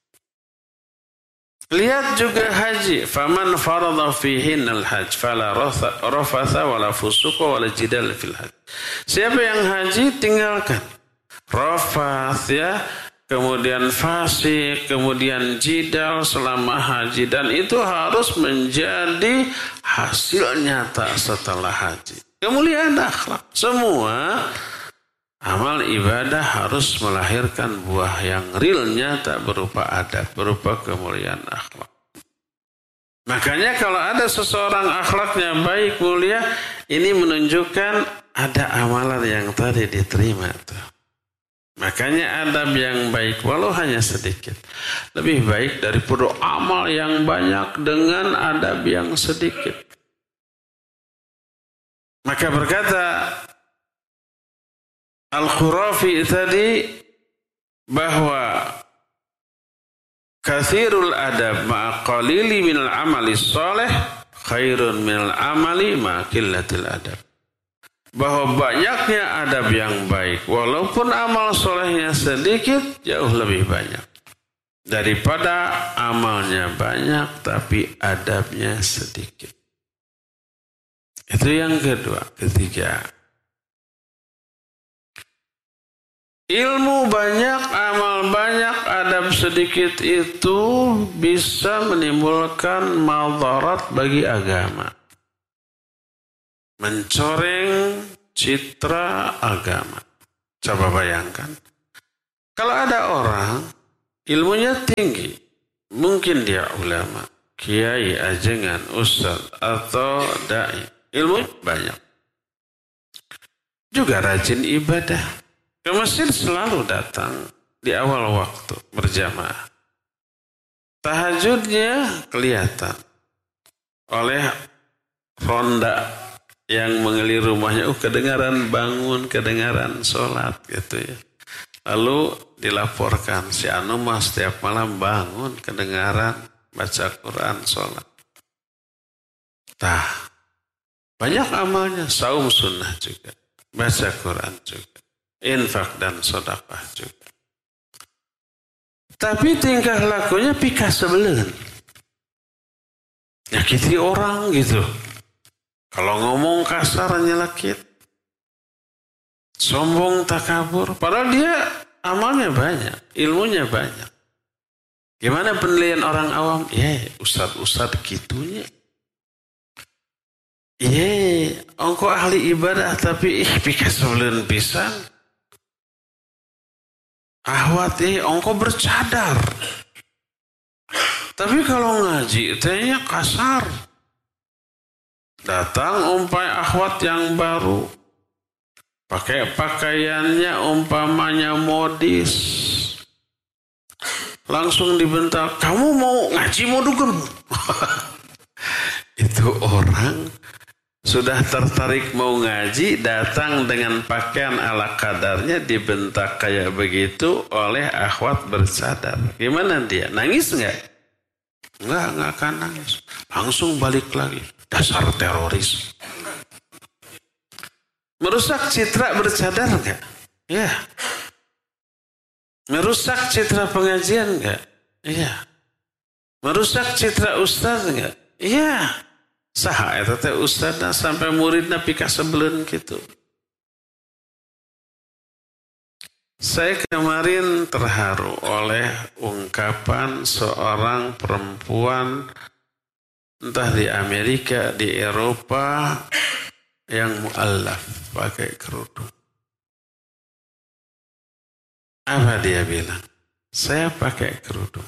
S1: Lihat juga haji, faman farada fihin al-hajj fala rafatha wala fusuqa wala jidal fil hajj. Siapa yang haji tinggalkan rafath ya, kemudian fasik, kemudian jidal selama haji, dan itu harus menjadi hasil nyata setelah haji. Kemuliaan akhlak. Semua amal ibadah harus melahirkan buah yang real nyata berupa adab, berupa kemuliaan akhlak. Makanya kalau ada seseorang akhlaknya baik, mulia, ini menunjukkan ada amalan yang tadi diterima tuh. Makanya adab yang baik walau hanya sedikit lebih baik daripada amal yang banyak dengan adab yang sedikit. Maka berkata Al-Khurafi tadi bahwa kathirul adab ma'a qalili minal amali salih khairun minal amali ma'a qillatil adab. Bahwa banyaknya adab yang baik walaupun amal solehnya sedikit jauh lebih banyak daripada amalnya banyak tapi adabnya sedikit. Itu yang kedua. Ketiga, ilmu banyak, amal banyak, adab sedikit itu bisa menimbulkan madarat bagi agama. mencoreng citra agama. Coba bayangkan, kalau ada orang ilmunya tinggi, mungkin dia ulama, kiai, ajengan, ustaz, atau dai, ilmu banyak. Juga rajin ibadah. Ke masjid selalu datang di awal waktu berjamaah. Tahajudnya kelihatan oleh ronda yang mengelilingi rumahnya. Oh, kedengaran bangun, kedengaran sholat gitu ya. Lalu dilaporkan si anu mah setiap malam bangun, kedengaran baca Quran, sholat. Tah, banyak amalnya, saum sunnah juga, baca Quran juga, infak dan sedekah juga. Tapi tingkah lakunya pika sebelen, nyakiti orang gitu. Kalau ngomong kasar nyelekit, sombong takabur. Padahal dia amalnya banyak, ilmunya banyak. Gimana penilaian orang awam? Ya, ustad-ustad gitunya. Iya, engkau ahli ibadah tapi ih pika sebelen pisan. Ahwat eh engkau bercadar. Tapi kalau ngaji tehnya kasar. Datang umpai akhwat yang baru. Pakai pakaiannya umpamanya modis. Langsung dibentak, kamu mau ngaji mau dugem? Itu orang sudah tertarik mau ngaji, datang dengan pakaian ala kadarnya, dibentak kayak begitu oleh akhwat bercadar. Gimana dia? Nangis enggak? Enggak, enggak akan nangis. Langsung balik lagi. Dasar teroris. Merusak citra bercadar enggak? Ya. Merusak citra pengajian enggak? Iya. Merusak citra ustaz enggak? Iya. Saha eta teh ustazna sampai muridna pika sebelen gitu. Saya kemarin terharu oleh ungkapan seorang perempuan entah di Amerika, di Eropa yang mu'allaf pakai kerudung. Apa dia bilang? Saya pakai kerudung.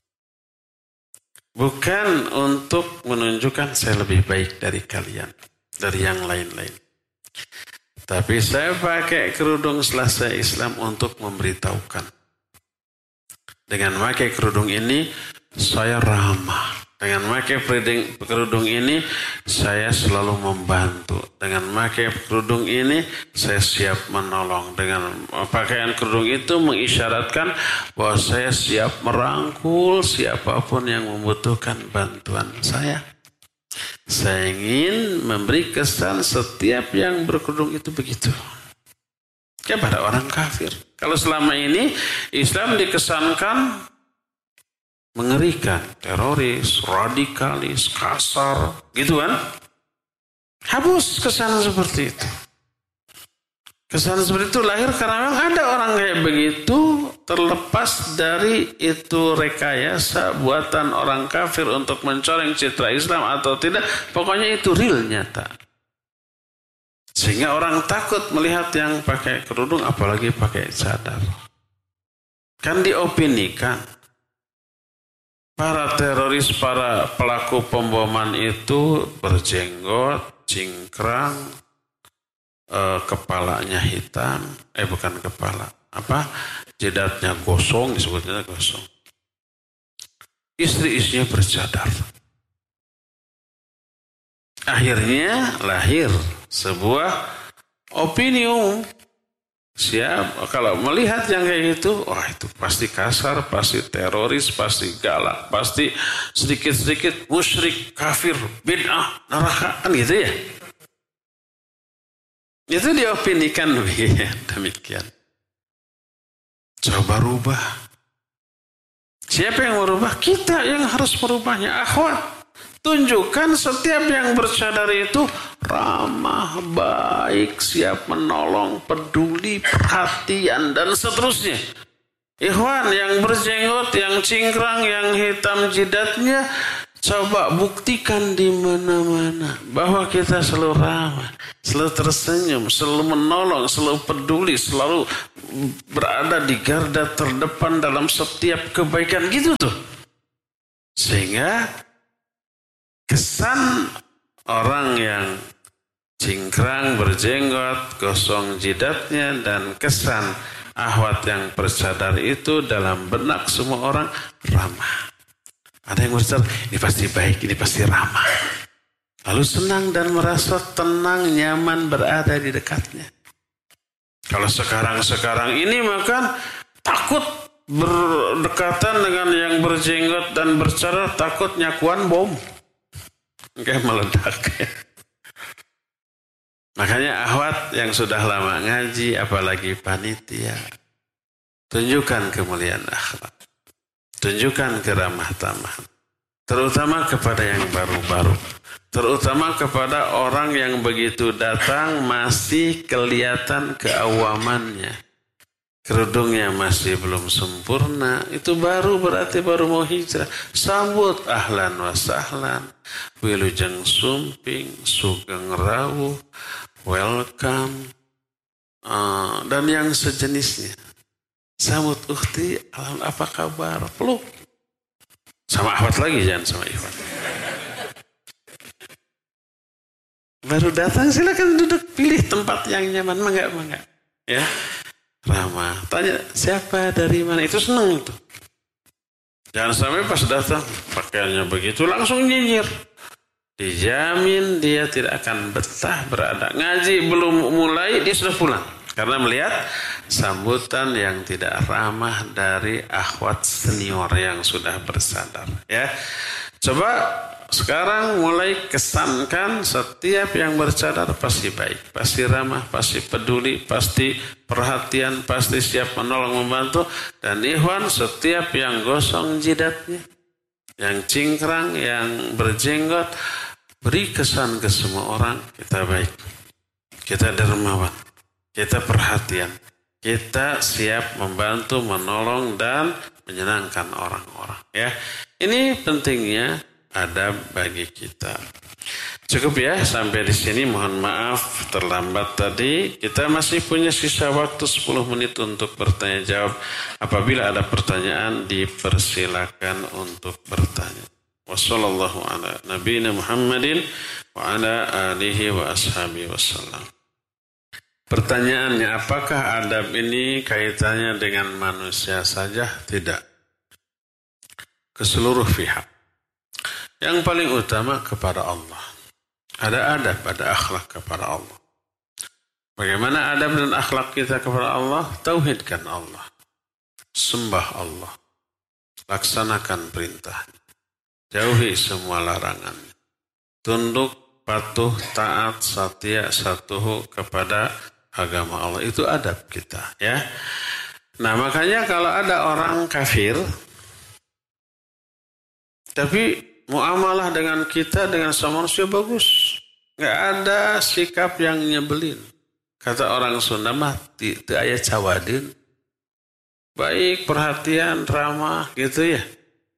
S1: Bukan untuk menunjukkan saya lebih baik dari kalian, dari yang lain-lain. Tapi saya pakai kerudung setelah saya Islam untuk memberitahukan. Dengan pakai kerudung ini, saya ramah. Dengan pakai kerudung ini, saya selalu membantu. Dengan pakai kerudung ini, saya siap menolong. Dengan pakaian kerudung itu mengisyaratkan bahwa saya siap merangkul siapapun yang membutuhkan bantuan saya. Saya ingin memberi kesan setiap yang berkerudung itu begitu. Kepada orang kafir. Kalau selama ini Islam dikesankan mengerikan, teroris, radikalis, kasar, gitu kan? Hapus kesan seperti itu. Kesan seperti itu lahir karena memang ada orang kayak begitu, terlepas dari itu rekayasa buatan orang kafir untuk mencoreng citra Islam atau tidak, pokoknya itu real nyata. Sehingga orang takut melihat yang pakai kerudung, apalagi pakai cadar. Kan diopinikan. Para teroris, para pelaku pemboman itu berjenggot, cingkrang, eh, kepalanya hitam, eh bukan kepala, apa? Jidatnya gosong, disebutnya gosong. Istri-istrinya bercadar. Akhirnya lahir sebuah opini umum. Siap, kalau melihat yang kayak gitu, wah itu pasti kasar, pasti teroris, pasti galak, pasti sedikit-sedikit musyrik, kafir, bid'ah, neraka, kan gitu ya. Itu diopinikan demikian. Coba rubah. Siapa yang merubah? Kita yang harus merubahnya. Akhwat, tunjukkan setiap yang bercadar itu ramah, baik, siap menolong, peduli, perhatian, dan seterusnya. Ikhwan yang berjenggot, yang cingkrang, yang hitam jidatnya, Coba buktikan di mana-mana bahwa kita selalu ramah, selalu tersenyum, selalu menolong, selalu peduli, selalu berada di garda terdepan dalam setiap kebaikan gitu tuh. Sehingga kesan orang yang cingkrang, berjenggot, gosong jidatnya, dan kesan ahwat yang bercadar itu dalam benak semua orang ramah. Ada yang bercadar, ini pasti baik, ini pasti ramah. Lalu senang dan merasa tenang, nyaman berada di dekatnya. Kalau sekarang-sekarang ini maka takut berdekatan dengan yang berjenggot dan bercadar, takut nyakuan bom. Kayak meledak. Makanya ahwat yang sudah lama ngaji, apalagi panitia, tunjukkan kemuliaan akhlak. Tunjukkan keramah tamahan. Terutama kepada yang baru-baru. Terutama kepada orang yang begitu datang masih kelihatan keawamannya. Kerudungnya masih belum sempurna. Itu baru berarti baru mau hijrah. Sambut ahlan wa sahlan. Wilujeng sumping, sugeng rawuh, welcome. Uh, dan yang sejenisnya. Sambut ukhti, alam apa kabar? Peluk. Sama ahwat lagi, jangan sama ikhwan. Baru datang silakan duduk, pilih tempat yang nyaman, mangga mangga. Ya. Ramah. Tanya siapa, dari mana, itu senang itu. Jangan sampai pas datang pakaiannya begitu langsung nyinyir. Dijamin dia tidak akan betah berada. Ngaji belum mulai dia sudah pulang. Karena melihat sambutan yang tidak ramah dari akhwat senior yang sudah bersadar. Ya, coba sekarang mulai kesankan setiap yang bercadar pasti baik, pasti ramah, pasti peduli, pasti perhatian, pasti siap menolong membantu. Dan ikhwan setiap yang gosong jidatnya, yang cingkrang, yang berjenggot, beri kesan ke semua orang kita baik, kita dermawan. Kita perhatian, kita siap membantu, menolong, dan menyenangkan orang-orang. Ya, ini pentingnya adab bagi kita. Cukup ya sampai di sini. Mohon maaf terlambat tadi. Kita masih punya sisa waktu sepuluh menit untuk bertanya jawab. Apabila ada pertanyaan, dipersilakan untuk bertanya. Wassallallahu ala nabiyina Muhammadin wa ala alihi wa ashabihi wasallam. Pertanyaannya, apakah adab ini kaitannya dengan manusia saja? Tidak. Ke seluruh pihak. Yang paling utama kepada Allah. Ada adab, ada akhlak kepada Allah. Bagaimana adab dan akhlak kita kepada Allah? Tauhidkan Allah. Sembah Allah. Laksanakan perintahnya. Jauhi semua larangannya. Tunduk, patuh, taat, satya, satuhu kepada agama Allah. Itu adab kita, ya. Nah, makanya kalau ada orang kafir tapi muamalah dengan kita, dengan sama manusia bagus, nggak ada sikap yang nyebelin. Kata orang Sunda mah ti teu aya cawadin, baik, perhatian, ramah gitu ya.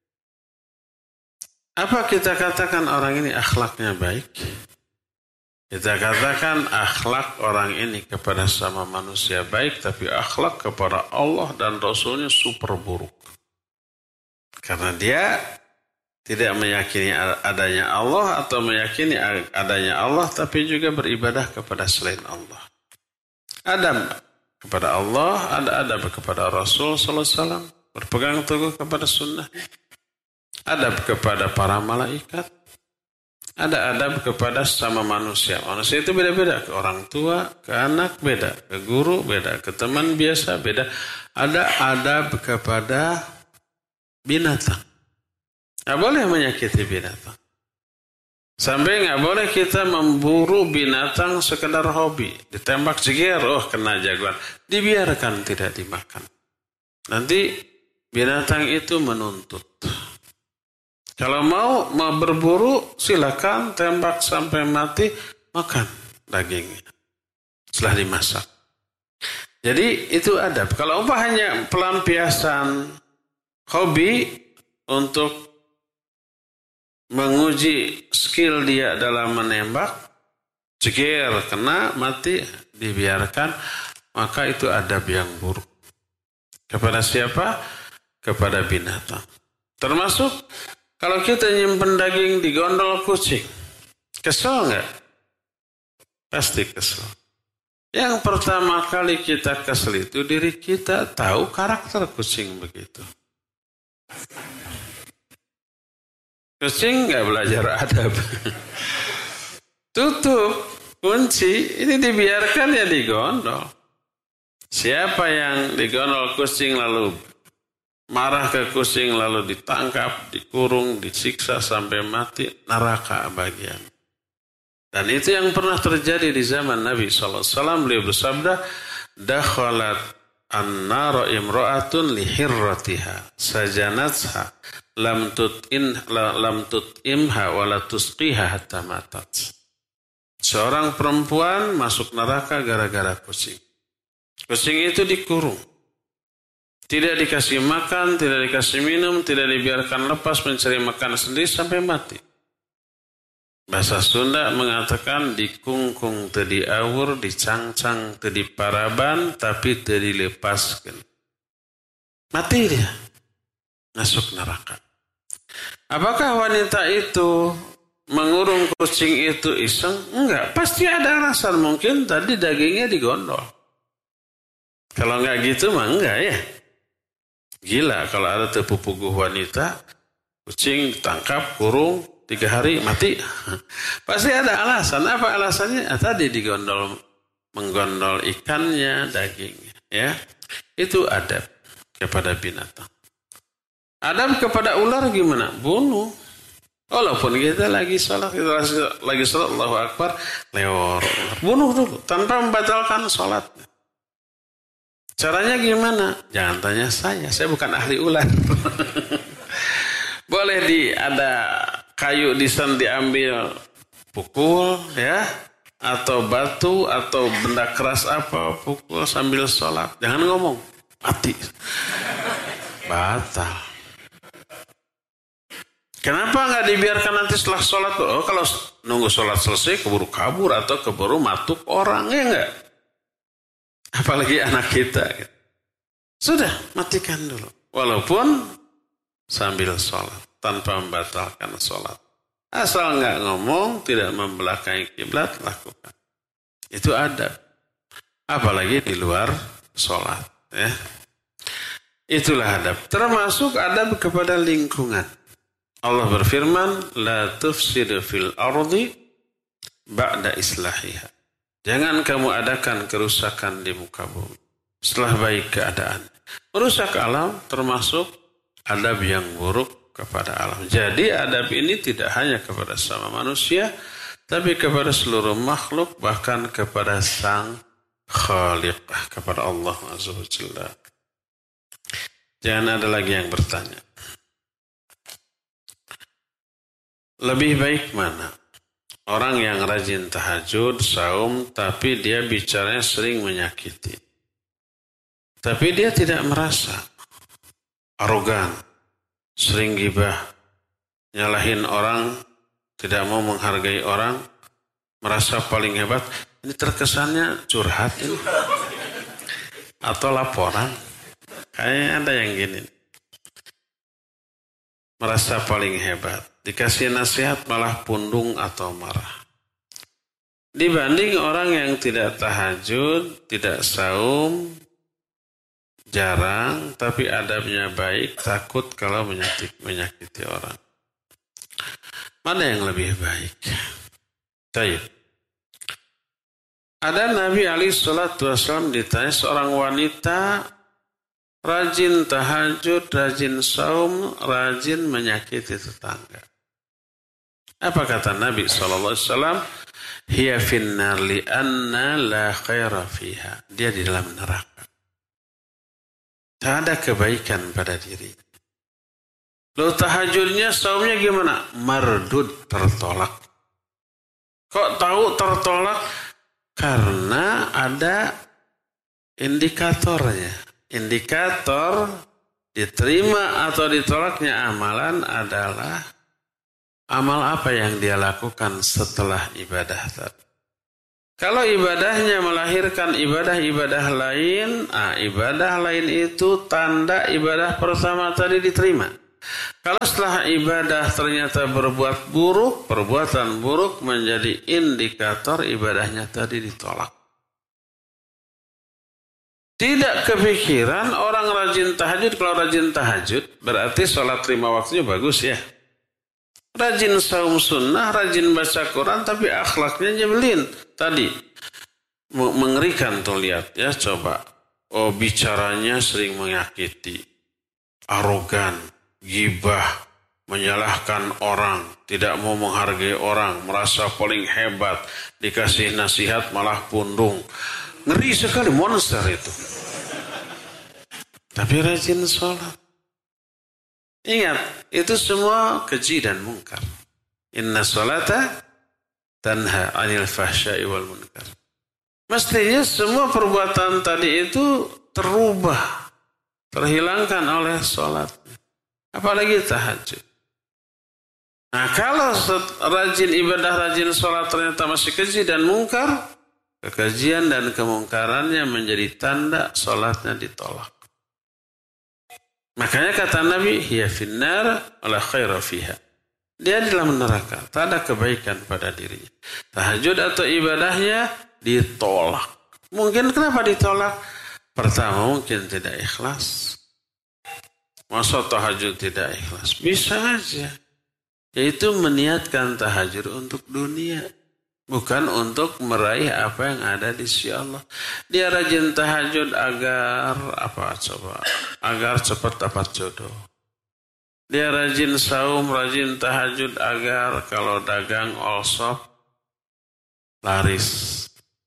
S1: Apa kita katakan orang ini akhlaknya baik? Kita katakan akhlak orang ini kepada sama manusia baik, tapi akhlak kepada Allah dan Rasulnya super buruk. Karena dia tidak meyakini adanya Allah atau meyakini adanya Allah, tapi juga beribadah kepada selain Allah. Adab kepada Allah, ada adab kepada Rasul sallallahu alaihi wasallam, berpegang teguh kepada sunnah. Adab kepada para malaikat. Ada adab kepada sama manusia. Manusia itu beda-beda. Ke orang tua, ke anak beda. Ke guru beda. Ke teman biasa beda. Ada adab kepada binatang. Nggak boleh menyakiti binatang. Sampai nggak boleh kita memburu binatang sekedar hobi. Ditembak jeger, oh kena jagoan. Dibiarkan, tidak dimakan. Nanti binatang itu menuntut. Kalau mau mau berburu, silakan tembak sampai mati, makan dagingnya setelah dimasak. Jadi itu adab. Kalau umpah hanya pelampiasan hobi untuk menguji skill dia dalam menembak, ceger, kena, mati, dibiarkan, maka itu adab yang buruk. Kepada siapa? Kepada binatang. Termasuk kalau kita nyimpen daging di gondol kucing. Kesel nggak? Pasti kesel. Yang pertama kali kita kesel itu diri kita tahu karakter kucing begitu. Kucing nggak belajar adab. Tutup, kunci, ini dibiarkan ya digondol. Siapa yang digondol kucing lalu marah ke kucing lalu ditangkap, dikurung, disiksa sampai mati, neraka bagian. Dan itu yang pernah terjadi di zaman Nabi shallallahu alaihi wasallam. Beliau bersabda, dakhalat an-nara imra'atun lihirratiha sajanatha lam tut'in lam tut'imha wa la tusqiha hatta matat. Seorang perempuan masuk neraka gara-gara kucing. Kucing itu dikurung. Tidak dikasih makan, tidak dikasih minum, tidak dibiarkan lepas mencari makan sendiri sampai mati. Bahasa Sunda mengatakan dikungkung tadi awur, dicangcang tadi paraban, tapi tadi lepaskan. Mati dia. Masuk neraka. Apakah wanita itu mengurung kucing itu iseng? Enggak. Pasti ada alasan. Mungkin tadi dagingnya digondol. Kalau enggak gitu mah enggak ya. Gila kalau ada terpupuguh wanita, kucing tangkap, kurung, tiga hari mati. Pasti ada alasan. Apa alasannya? Ah, tadi digondol, menggondol ikannya, dagingnya. Ya, itu adab kepada binatang. Adab kepada ular gimana? Bunuh. Walaupun kita lagi sholat, kita lagi sholat, Allahu Akbar, lewat. Bunuh dulu, tanpa membatalkan sholat. Caranya gimana? Jangan tanya saya, saya bukan ahli ular. Boleh di ada kayu di sana diambil, pukul ya, atau batu atau benda keras apa, pukul sambil sholat. Jangan ngomong, mati. Batal. Kenapa nggak dibiarkan nanti setelah sholat? Oh, kalau nunggu sholat selesai keburu kabur atau keburu matuk orang, ya enggak? Apalagi anak kita. Sudah, matikan dulu. Walaupun sambil sholat, tanpa membatalkan sholat. Asal nggak ngomong, tidak membelakangi kiblat, lakukan. Itu adab. Apalagi di luar sholat. Ya. Itulah adab. Termasuk adab kepada lingkungan. Allah berfirman, La tufsidu fil ardi ba'da islahiha. Jangan kamu adakan kerusakan di muka bumi setelah baik keadaan. Merusak alam termasuk adab yang buruk kepada alam. Jadi adab ini tidak hanya kepada sama manusia, tapi kepada seluruh makhluk, bahkan kepada Sang Khaliq, kepada Allah Azza wa Jalla. Jangan ada lagi yang bertanya. Lebih baik mana? Orang yang rajin tahajud, saum, tapi dia bicaranya sering menyakiti. Tapi dia tidak merasa arogan, sering gibah, nyalahin orang, tidak mau menghargai orang, merasa paling hebat. Ini terkesannya curhat ini. Atau laporan. Kayaknya ada yang gini. Merasa paling hebat. Dikasih nasihat malah pundung atau marah. Dibanding orang yang tidak tahajud, tidak saum, jarang, tapi adabnya baik, takut kalau menyakiti, menyakiti orang. Mana yang lebih baik? Baik. Ada Nabi alaihi salatu wasallam ditanya seorang wanita rajin tahajud, rajin saum, rajin menyakiti tetangga. Apa kata Nabi shallallahu alaihi wasallam? Hiya finnar li'anna la khaira fiha. Dia di dalam neraka. Tak ada kebaikan pada diri. Lalu tahajudnya, saumnya gimana? Mardud, tertolak. Kok tahu tertolak? Karena ada indikatornya. Indikator diterima atau ditolaknya amalan adalah amal apa yang dia lakukan setelah ibadah tadi. Kalau ibadahnya melahirkan ibadah-ibadah lain, ah, ibadah lain itu tanda ibadah pertama tadi diterima. Kalau setelah ibadah ternyata berbuat buruk, perbuatan buruk menjadi indikator ibadahnya tadi ditolak. Tidak kepikiran orang rajin tahajud, kalau rajin tahajud berarti sholat lima waktunya bagus ya. Rajin saum sunnah, rajin baca Quran, tapi akhlaknya nyebelin. Tadi mengerikan tuh, lihat ya, coba. Oh, bicaranya sering menyakiti, arogan, gibah, menyalahkan orang, tidak mau menghargai orang, merasa paling hebat, dikasih nasihat malah pundung. Ngeri sekali, monster itu. Tapi rajin sholat. Ingat, itu semua keji dan mungkar. Inna sholata tanha anil fahsya'i wal munkar. Mestinya semua perbuatan tadi itu terubah, terhilangkan oleh sholat. Apalagi tahajud. Nah, kalau rajin ibadah, rajin sholat ternyata masih keji dan mungkar, kekejian dan kemungkarannya menjadi tanda sholatnya ditolak. Makanya kata Nabi, hiya finnar wala khaira fiha. Dia di dalam neraka, tak ada kebaikan pada dirinya. Tahajud atau ibadahnya ditolak. Mungkin kenapa ditolak? Pertama, mungkin tidak ikhlas. Masa tahajud tidak ikhlas? Bisa aja. Yaitu meniatkan tahajud untuk dunia. Bukan untuk meraih apa yang ada di sisi Allah. Dia rajin tahajud agar apa coba? Agar cepat dapat jodoh. Dia rajin saum, rajin tahajud agar kalau dagang all shop laris.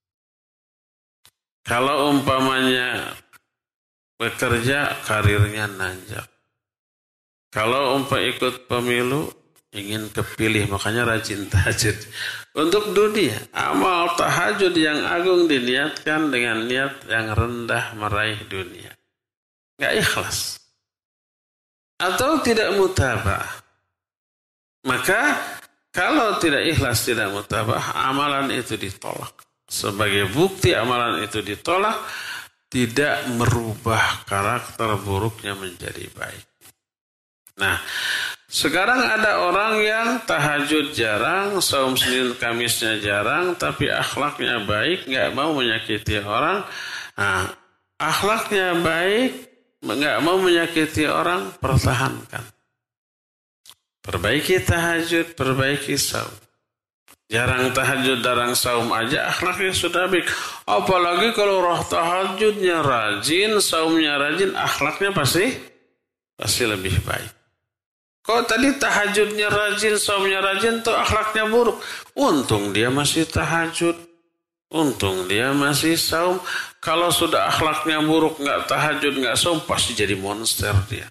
S1: Kalau umpamanya bekerja, karirnya nanjak. Kalau umpah ikut pemilu, ingin kepilih, makanya rajin tahajud. Untuk dunia, amal tahajud yang agung diniatkan dengan niat yang rendah meraih dunia. Nggak ikhlas. Atau tidak mutabah. Maka kalau tidak ikhlas, tidak mutabah, amalan itu ditolak. Sebagai bukti amalan itu ditolak, tidak merubah karakter buruknya menjadi baik. Nah, sekarang ada orang yang tahajud jarang, saum Senin Kamisnya jarang, tapi akhlaknya baik, nggak mau menyakiti orang. Nah, akhlaknya baik, nggak mau menyakiti orang, pertahankan. Perbaiki tahajud, perbaiki saum. Jarang tahajud, jarang saum aja, akhlaknya sudah baik. Apalagi kalau roh tahajudnya rajin, saumnya rajin, akhlaknya pasti pasti lebih baik. Kalau tadi tahajudnya rajin, saumnya rajin, tuh akhlaknya buruk. Untung dia masih tahajud. Untung dia masih saum. Kalau sudah akhlaknya buruk, nggak tahajud, nggak saum, pasti jadi monster dia.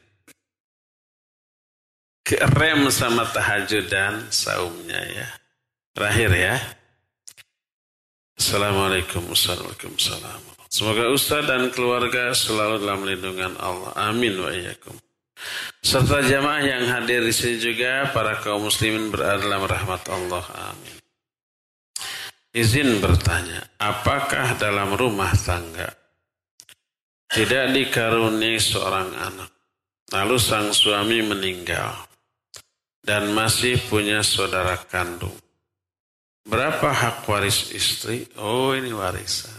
S1: Kerem sama tahajud dan saumnya ya. Terakhir ya. Assalamualaikum warahmatullahi wabarakatuh. Semoga Ustaz dan keluarga selalu dalam lindungan Allah. Amin wa iyyakum. Serta jamaah yang hadir di sini juga, para kaum muslimin berada dalam rahmat Allah. Amin. Izin bertanya, apakah dalam rumah tangga tidak dikaruniai seorang anak, lalu sang suami meninggal dan masih punya saudara kandung, berapa hak waris istri? Oh, ini warisan.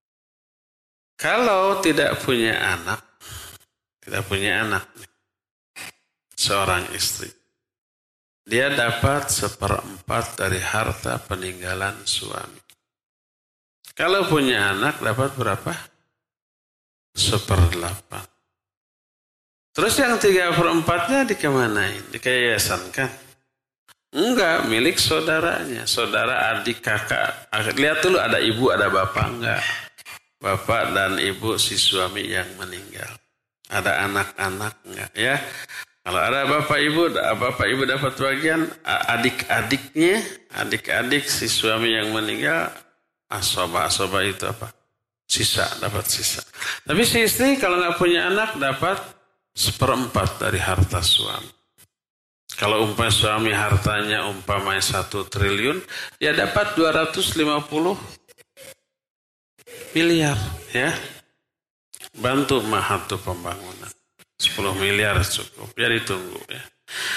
S1: Kalau tidak punya anak, tidak punya anak, seorang istri, dia dapat seperempat dari harta peninggalan suami. Kalau punya anak dapat berapa? Seperdelapan. Terus yang tiga perempatnya dikemanain? Dikayasan kan? Enggak, milik saudaranya. Saudara, adik, kakak. Lihat dulu ada ibu, ada bapak enggak? Bapak dan ibu si suami yang meninggal. Ada anak-anak enggak ya? Kalau ada bapak ibu, bapak ibu dapat bagian, adik-adiknya, adik-adik si suami yang meninggal, asoba-asoba itu apa? Sisa, dapat sisa. Tapi si istri kalau nggak punya anak dapat seperempat dari harta suami. Kalau umpamanya suami hartanya umpamanya satu triliun, ya dapat dua ratus lima puluh miliar, ya. Bantu mahat tuh pembangunan. sepuluh miliar cukup, ya ditunggu ya.